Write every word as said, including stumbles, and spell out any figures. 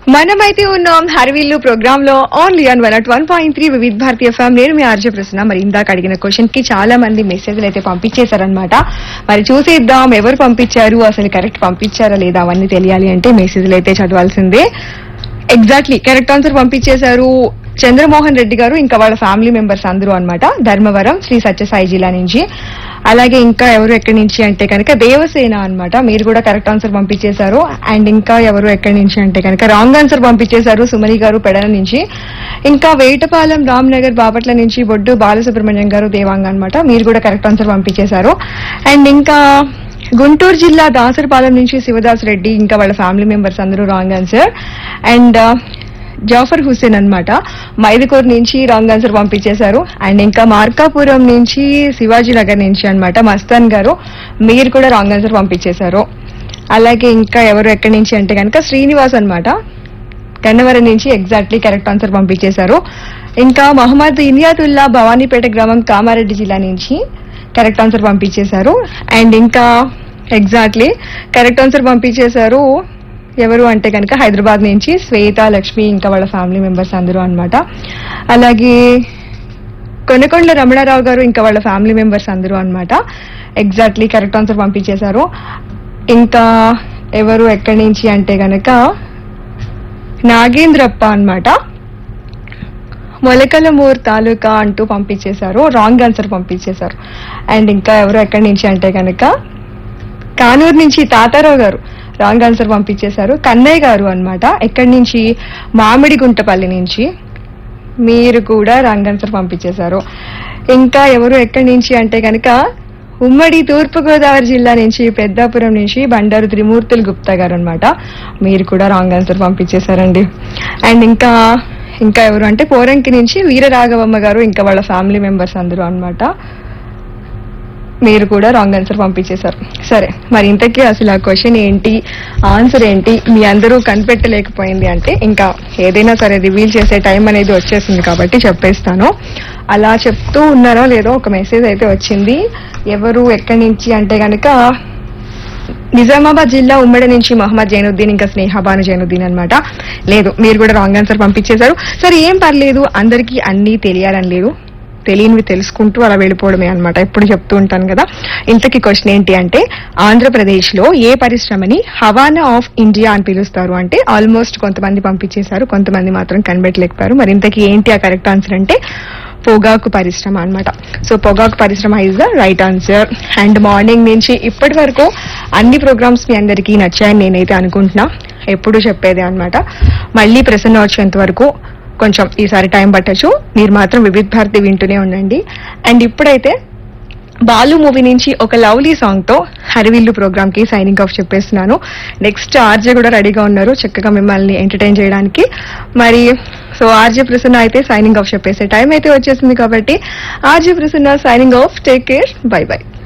మనమైతే ఉన్నాం హరివిల్లు ప్రోగ్రామ్ లో only on one at one point three వివిధ భారతీయ ఎఫ్ఎం. నేను మీ ఆర్జే ప్రసన్న. మరి ఇందాక అడిగిన క్వశ్చన్ కి చాలా మంది మెసేజ్లు అయితే పంపించేశారనమాట. మరి చూసేద్దాం ఎవరు పంపించారు, అసలు కరెక్ట్ పంపించారా లేదా అవన్నీ తెలియాలి అంటే మెసేజ్లు అయితే చదవాల్సిందే. ఎగ్జాక్ట్లీ కరెక్ట్ ఆన్సర్ పంపించేశారు చంద్రమోహన్ రెడ్డి గారు, ఇంకా వాళ్ళ ఫ్యామిలీ మెంబర్స్ అందరూ అనమాట. ధర్మవరం శ్రీ సత్యసాయి జిల్లా నుంచి. అలాగే ఇంకా ఎవరు ఎక్కడి నుంచి అంటే కనుక దేవసేన అనమాట, మీరు కూడా కరెక్ట్ ఆన్సర్ పంపించేశారు. అండ్ ఇంకా ఎవరు ఎక్కడి నుంచి అంటే కనుక రాంగ్ ఆన్సర్ పంపించేశారు సుమని గారు పెడన నుంచి. ఇంకా వేటపాలెం రామ్నగర్ బాపట్ల నుంచి బొడ్డు బాలసుబ్రహ్మణ్యం గారు దేవాంగ అనమాట, మీరు కూడా కరెక్ట్ ఆన్సర్ పంపించేశారు. అండ్ ఇంకా గుంటూరు జిల్లా దాసరపాలెం నుంచి శివదాస్ రెడ్డి, ఇంకా వాళ్ళ ఫ్యామిలీ మెంబర్స్ అందరూ wrong answer. And Jafar Hussain అనమాట మైదుకూరు నుంచి రాంగ్ ఆన్సర్ పంపించేశారు. అండ్ ఇంకా మార్కాపురం నుంచి శివాజీ నగర్ నుంచి అనమాట మస్తాన్ గారు, మీరు కూడా రాంగ్ ఆన్సర్ పంపించేశారు. అలాగే ఇంకా ఎవరు ఎక్కడి నుంచి అంటే కనుక శ్రీనివాస్ అనమాట గన్నవరం నుంచి ఎగ్జాక్ట్లీ కరెక్ట్ ఆన్సర్ పంపించేశారు. ఇంకా మహమ్మద్ ఇనియాతుల్లా భవానీపేట గ్రామం కామారెడ్డి జిల్లా నుంచి కరెక్ట్ ఆన్సర్ పంపించేశారు. అండ్ ఇంకా ఎగ్జాక్ట్లీ కరెక్ట్ ఆన్సర్ పంపించేశారు ఎవరు అంటే కనుక హైదరాబాద్ నుంచి శ్వేత లక్ష్మి, ఇంకా వాళ్ళ ఫ్యామిలీ మెంబర్స్ అందరూ అనమాట. అలాగే కొనకొండల రమణారావు గారు, ఇంకా వాళ్ళ ఫ్యామిలీ మెంబర్స్ అందరూ అనమాట ఎగ్జాక్ట్లీ కరెక్ట్ ఆన్సర్ పంపించేశారు. ఇంకా ఎవరు ఎక్కడి నుంచి అంటే కనుక నాగేంద్రప్ప అనమాట మొలకలమూర్ తాలూకా అంటూ పంపించేశారు, రాంగ్ ఆన్సర్ పంపించేశారు. అండ్ ఇంకా ఎవరు ఎక్కడి నుంచి అంటే కనుక కానూరు నుంచి తాతారావు గారు రాంగ్ ఆన్సర్ పంపించేశారు. కన్నయ్య గారు అనమాట ఎక్కడి నుంచి మామిడిగుంటపల్లి నుంచి, మీరు కూడా రాంగ్ ఆన్సర్ పంపించేశారు. ఇంకా ఎవరు ఎక్కడి నుంచి అంటే కనుక ఉమ్మడి తూర్పుగోదావరి జిల్లా నుంచి పెద్దాపురం నుంచి బండారు త్రిమూర్తులు గుప్తా గారు అనమాట, మీరు కూడా రాంగ్ ఆన్సర్ పంపించేశారండి. అండ్ ఇంకా ఇంకా ఎవరు అంటే పోరంకి నుంచి వీరరాఘవమ్మ గారు, ఇంకా వాళ్ళ ఫ్యామిలీ మెంబర్స్ అందరూ అనమాట, మీరు కూడా రాంగ్ ఆన్సర్ పంపించేశారు. సరే, మరి ఇంతకీ అసలు ఆ క్వశ్చన్ ఏంటి, ఆన్సర్ ఏంటి మీ అందరూ కనిపెట్టలేకపోయింది అంటే ఇంకా ఏదైనా సరే రివీల్ చేసే టైం అనేది వచ్చేసింది కాబట్టి చెప్పేస్తాను. అలా చెప్తూ ఉన్నారో లేదో ఒక మెసేజ్ అయితే వచ్చింది. ఎవరు ఎక్కడి నుంచి అంటే కనుక నిజామాబాద్ జిల్లా ఉమ్మడి నుంచి మహమ్మద్ జైనుద్దీన్, ఇంకా స్నేహబాను జైనుద్దీన్ అనమాట, లేదు మీరు కూడా రాంగ్ ఆన్సర్ పంపించేశారు. సరే ఏం పర్లేదు, అందరికీ అన్నీ తెలియాలని లేదు, తెలియనివి తెలుసుకుంటూ అలా వెళ్ళిపోవడమే అనమాట, ఎప్పుడు చెప్తూ ఉంటాను కదా. ఇంతకీ క్వశ్చన్ ఏంటి అంటే ఆంధ్రప్రదేశ్ లో ఏ పరిశ్రమని హవానా ఆఫ్ ఇండియా అని పిలుస్తారు అంటే ఆల్మోస్ట్ కొంతమంది పంపించేశారు, కొంతమంది మాత్రం కనిపెట్టలేకపోయారు. మరి ఇంతకీ ఏంటి ఆ కరెక్ట్ ఆన్సర్ అంటే పొగాకు పరిశ్రమ అనమాట. సో పొగాకు పరిశ్రమ is the right answer. And morning నుంచి ఇప్పటి వరకు అన్ని ప్రోగ్రామ్స్ మీ అందరికీ నచ్చాయని నేనైతే అనుకుంటున్నా, ఎప్పుడు చెప్పేదే అనమాట. మళ్ళీ ప్రసన్న వచ్చేంత వరకు కొంచెం ఈసారి టైం పట్టచ్చు, మీరు మాత్రం వివిధ భారతి వింటూనే ఉండండి. అండ్ ఇప్పుడైతే బాలు మూవీ నుంచి ఒక లవ్లీ సాంగ్ తో హరివిల్లు ప్రోగ్రామ్ కి సైనింగ్ ఆఫ్ చెప్పేస్తున్నాను. నెక్స్ట్ ఆర్జే కూడా రెడీగా ఉన్నారు చక్కగా మిమ్మల్ని ఎంటర్టైన్ చేయడానికి. మరి సో ఆర్జే ప్రసన్న అయితే సైనింగ్ ఆఫ్ చెప్పేసే టైం అయితే వచ్చేసింది కాబట్టి RJ Prasanna signing off, take care, by by.